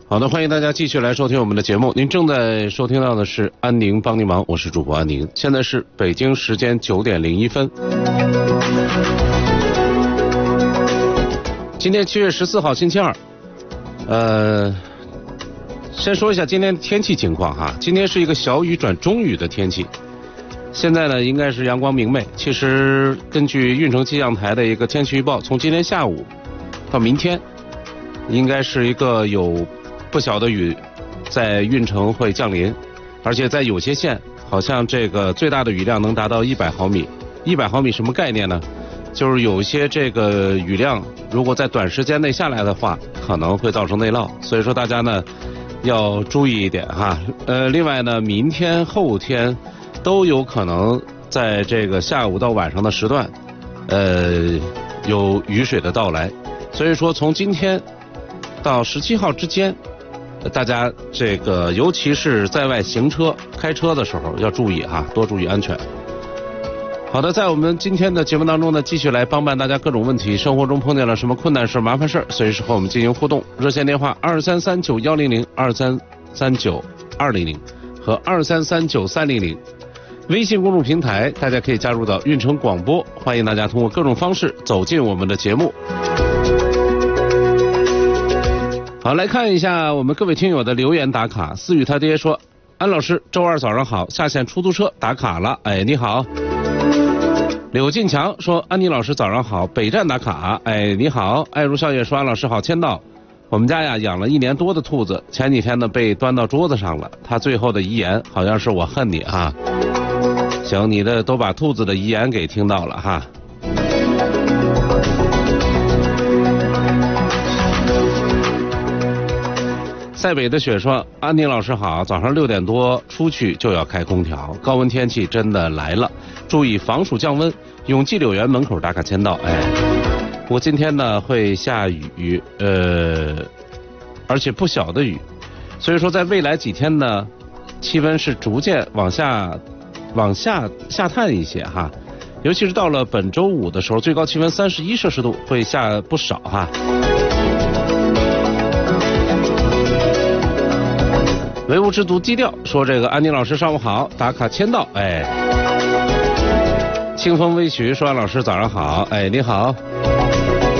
好的，欢迎大家继续来收听我们的节目。您正在收听到的是安宁帮您忙，我是主播安宁。现在是北京时间9点01分。今天7月14号星期二。先说一下今天天气情况哈。今天是一个小雨转中雨的天气。现在呢应该是阳光明媚。其实根据运城气象台的一个天气预报，从今天下午到明天，应该是一个有不小的雨在运城会降临，而且在有些县好像这个最大的雨量能达到100毫米。100毫米什么概念呢？就是有一些这个雨量如果在短时间内下来的话，可能会造成内涝，所以说大家呢要注意一点哈。另外呢，明天后天都有可能在这个下午到晚上的时段有雨水的到来，所以说从今天到17号之间，大家这个尤其是在外行车开车的时候要注意哈，多注意安全。好的，在我们今天的节目当中呢，继续来帮办大家各种问题。生活中碰见了什么困难事、麻烦事，随时和我们进行互动。热线电话2339-100、2339-200和2339-300。微信公众平台大家可以加入到运城广播，欢迎大家通过各种方式走进我们的节目。好，来看一下我们各位听友的留言打卡。思雨他爹说：安老师周二早上好，下线出租车打卡了。哎，你好。柳进强说：安妮老师早上好，北站打卡。哎，你好。爱如笑也说：安老师好，签到。我们家呀养了1年多的兔子，前几天呢被端到桌子上了，他最后的遗言好像是我恨你哈。行，你的都把兔子的遗言给听到了哈。塞北的雪说：安妮老师好，早上6点多出去就要开空调，高温天气真的来了，注意防暑降温。永济柳园门口打卡签到。哎，我今天呢会下雨，而且不小的雨，所以说在未来几天呢，气温是逐渐往下探一些哈，尤其是到了本周五的时候，最高气温31摄氏度，会下不少哈。唯物之徒低调说：这个安妮老师上午好，打卡签到。哎，清风微徐说：安老师早上好。哎，你好。